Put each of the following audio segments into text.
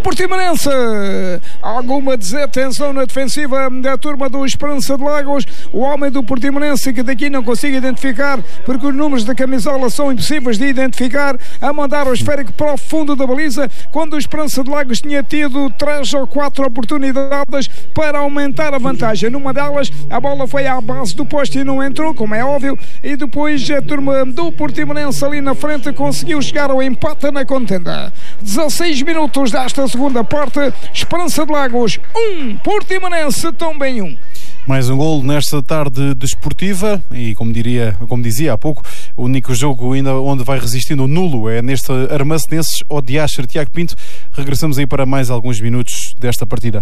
Portimonense. Alguma desatenção na defensiva da turma do Esperança de Lagos. O homem do Portimonense, que daqui não consigo identificar porque os números da camisola são impossíveis de identificar, a mandar o esférico para o fundo da baliza, quando o Esperança de Lagos tinha tido 3 ou 4 oportunidades para aumentar a vantagem. Numa delas a bola foi à base do poste e não entrou, como é óbvio, e depois a turma do Portimonense ali na frente conseguiu chegar ao empate na contenda. 16 minutos desta segunda parte. Esperança de Lagos 1, Portimonense também 1. Mais um golo nesta tarde desportiva e, como dizia há pouco, o único jogo ainda onde vai resistindo o nulo é neste Armacenenses Odiastre. Tiago Pinto, regressamos aí para mais alguns minutos desta partida.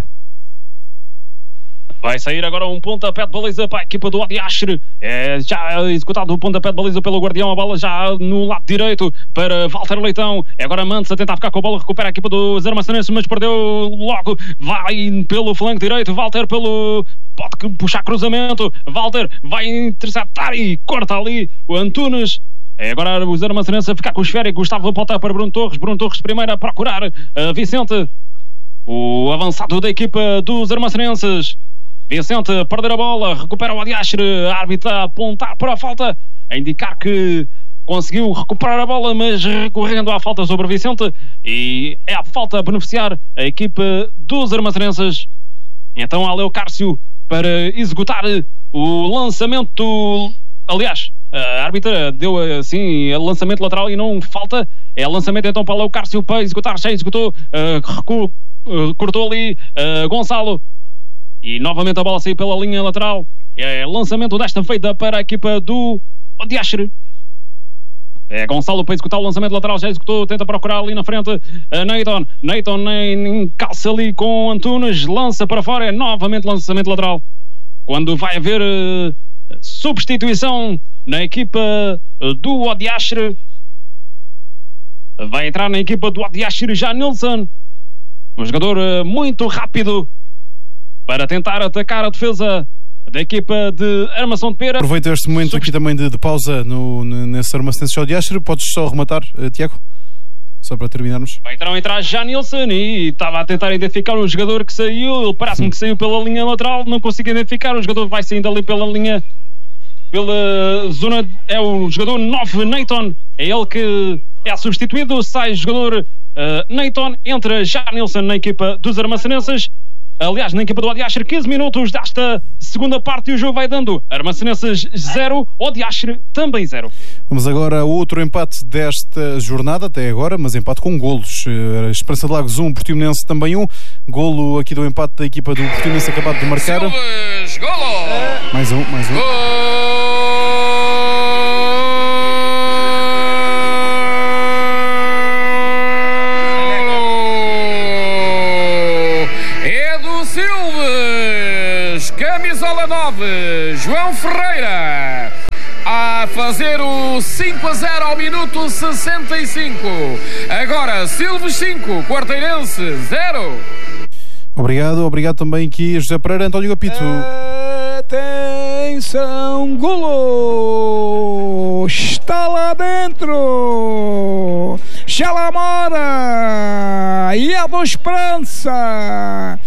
Vai sair agora um pontapé de baliza para a equipa do Odiastre. É já executado o pontapé de baliza pelo Guardião. A bola já no lado direito para Walter Leitão. É agora Mantes a tentar ficar com a bola. Recupera a equipa dos Armacenenses, mas perdeu logo. Vai pelo flanco direito. Walter pode puxar cruzamento. Walter vai interceptar e corta ali o Antunes. É agora os Armacenenses a ficar com o esférico. Gustavo apontar para Bruno Torres. Bruno Torres primeiro a procurar Vicente, o avançado da equipa dos Armacenenses. Vicente a perder a bola, recupera o Odiastre, a árbitra a apontar para a falta, a indicar que conseguiu recuperar a bola, mas recorrendo à falta sobre Vicente, e é a falta a beneficiar a equipa dos Armacenenses. Então há Leo Cárcio para executar o lançamento. Aliás, a árbitra deu assim o lançamento lateral e não falta. É lançamento então para Leo Cárcio para executar. Já executou, cortou ali Gonçalo. E novamente a bola saiu pela linha lateral. É lançamento desta feita para a equipa do Odiastre. É Gonçalo para executar o lançamento lateral. Já executou, tenta procurar ali na frente Neyton encalça ali com Antunes, lança para fora. É novamente lançamento lateral. Quando vai haver substituição na equipa do Odiastre, vai entrar na equipa do Odiastre já Nilson, um jogador muito rápido para tentar atacar a defesa da equipa de Armação de Pera. Aproveita este momento aqui também de pausa nesse Armacenenses Odiastre. Podes só rematar, Tiago? Só para terminarmos. Vai entrar já Nilson e estava a tentar identificar o jogador que saiu. Ele parece-me que saiu pela linha lateral. Não consigo identificar. O jogador vai saindo ali pela linha, pela zona. É o jogador 9, Neyton. É ele que é substituído. Sai o jogador Neyton. Entra já Nilson na equipa dos Armacenenses. Aliás, na equipa do Odiastre, 15 minutos desta segunda parte e o jogo vai dando Armacenenses 0, Odiastre também 0. Vamos agora a outro empate desta jornada, até agora, mas empate com golos. Esperança de Lagos 1, Portimonense também 1. Golo aqui do empate da equipa do Portimonense acabado de marcar. Silves, golo! Mais um. Camisola 9, João Ferreira, a fazer o 5-0 ao minuto 65. Agora Silves 5, Quarteirense 0. Obrigado também aqui José Pereira. António Gapito. Atenção, golo! Está lá dentro! Xalamora! E a do Esperança!